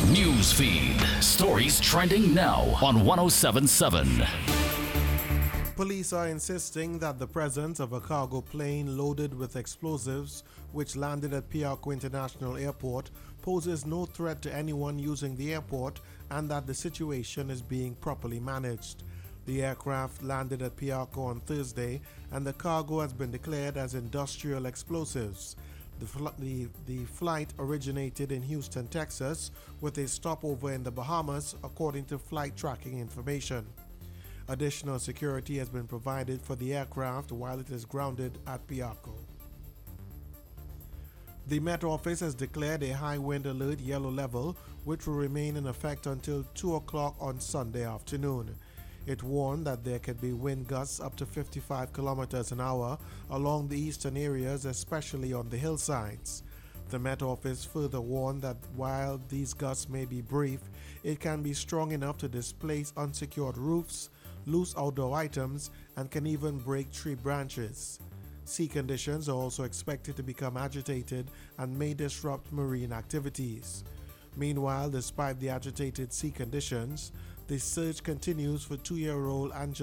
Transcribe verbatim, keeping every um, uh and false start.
News feed. Stories trending now on one oh seven point seven. Police are insisting that the presence of a cargo plane loaded with explosives, which landed at Piarco International Airport, poses no threat to anyone using the airport and that the situation is being properly managed. The aircraft landed at Piarco on Thursday and the cargo has been declared as industrial explosives. The, fl- the, the flight originated in Houston, Texas, with a stopover in the Bahamas, according to flight tracking information. Additional security has been provided for the aircraft while it is grounded at Piarco. The Met Office has declared a high wind alert yellow level, which will remain in effect until two o'clock on Sunday afternoon. It warned that there could be wind gusts up to fifty-five kilometers an hour along the eastern areas, especially on the hillsides. The Met Office further warned that while these gusts may be brief, it can be strong enough to displace unsecured roofs, loose outdoor items, and can even break tree branches. Sea conditions are also expected to become agitated and may disrupt marine activities. Meanwhile, despite the agitated sea conditions, the search continues for two-year-old Angela